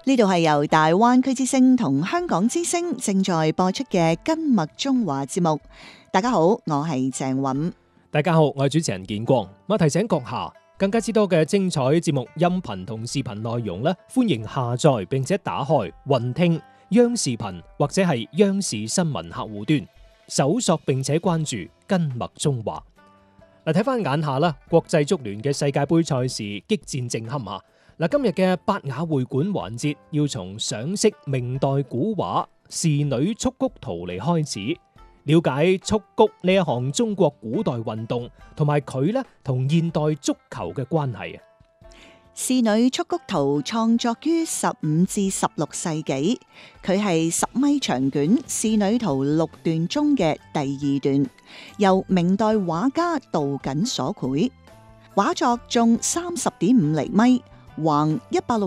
呢度係由大灣區之聲同香港之聲正在播出嘅根脈中華節目。大家好，我係鄭韻。 大家好，我係主持人建光。我提醒閣下，更加之多嘅精彩節目音頻同視頻內容咧，歡迎下載並且打開雲聽央視頻或者係央視新聞客戶端，搜索並且關注根脈中華。嗱，睇翻眼下啦，國際足聯嘅世界盃賽事激戰正酣啊！嗱，今日嘅百雅會館環節要從賞識明代古畫《仕女蹴鞠圖》嚟開始，了解蹴鞠呢一項中國古代運動同埋佢咧同現代足球嘅關係啊！ 《仕女蹴鞠圖》創作於15至16世紀，佢係10米長卷《仕女圖》6段中嘅第2段，由明代畫家杜瑾所繪，畫作縱30.5厘米。橫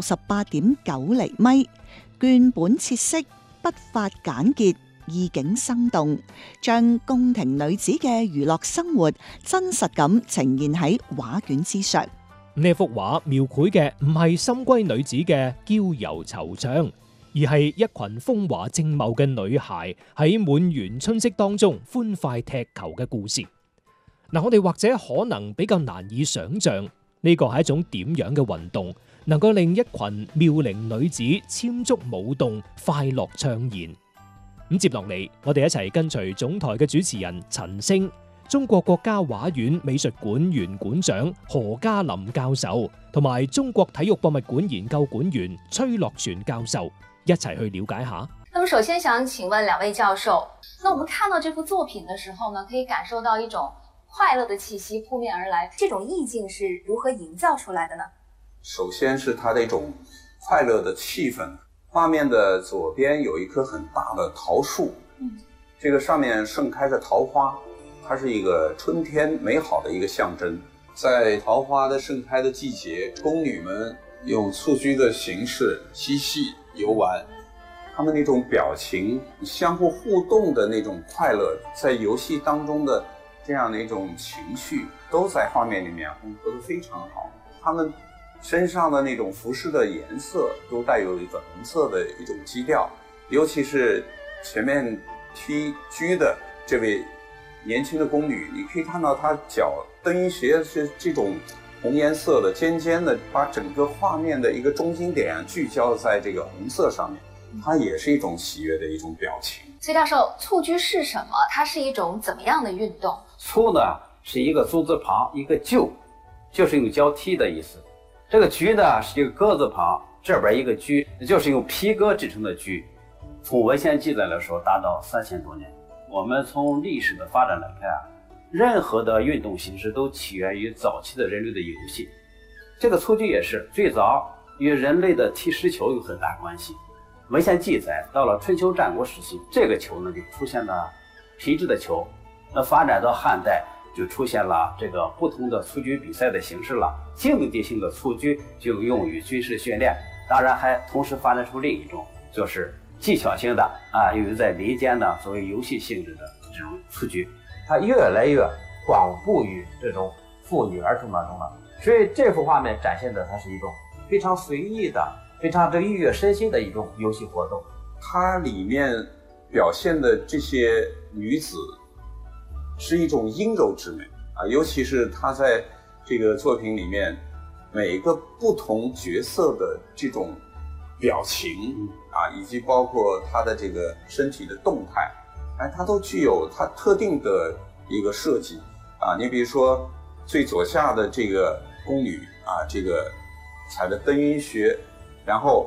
168.9厘米，卷本切色，筆法簡潔，意境生動，將宮廷女子嘅娛樂生活真實咁呈現喺畫卷之上。 呢幅畫描繪嘅唔係深閨女子嘅嬌柔惆悵，而係一群風華正茂嘅女孩喺滿園春色當中歡快踢球嘅故事。嗱，我哋或者可能比較難以想象。呢個係一種點樣嘅運動，能夠令一群妙齡女子簽足舞動，快樂暢言。咁接落嚟，我哋一齊跟隨總台嘅主持人陳星、中國國家畫院美術館原館長何嘉林教授，同埋中國體育博物館研究館員崔樂全教授一齊去了解下。 那麼首先想請問兩位教授，那我們看到這幅作品的時候呢，可以感受到一種快樂的氣息撲面而來，這種意境是如何營造出來的呢？ 首先是它的一種快樂的氣氛。畫面的左邊有一棵很大的桃樹，這個上面盛開着桃花，它是一個春天美好的一個象徵。在桃花的盛開的季節，宮女們用蹴鞠的形式嬉戲遊玩，他們那種表情相互互動的那種快樂，在遊戲當中的這樣的一種情緒都在畫面裏面混合得非常好。他們身上的那種服飾的顏色都帶有一個紅色的一種基調，尤其是前面踢鞠的這位年輕的宮女，你可以看到她腳登音鞋是這種紅顏色的尖尖的，把整個畫面的一個中心點聚焦在這個紅色上面，它也是一種喜悅的一種表情。 崔教授，蹴鞠是什麼？它是一種怎麼樣的運動？ 蹴呢是一個足字旁一個就，就是用交替的意思。這個鞠呢是一個戈字旁，這邊一個居，就是用皮革製成的居。從文獻記載來說，達到3000多年。我們從歷史的發展來看啊，任何的運動形式都起源於早期的人類的遊戲。這個蹴鞠也是最早與人類的踢石球有很大關係。文獻記載，到了春秋戰國時期，這個球呢就出現了皮質的球。那發展到漢代，就出現了這個不同的蹴鞠比賽的形式了。競技性的蹴鞠就用於軍事訓練，當然還同時發展出另一種，就是技巧性的用於在民間呢作為遊戲性質的這種蹴鞠。 它越來越廣布於這種婦女兒童當中了。所以這幅畫面展現的它是一種非常隨意的、非常愉悅身心的一種遊戲活動。 它裡面表現的這些女子是一種陰柔之美啊，尤其是她在這個作品裡面每個不同角色的這種表情啊，以及包括她的這個身體的動態，它都具有它特定的一個設計啊。你比如說最左下的這個宮女啊，這個踩着登音靴，然後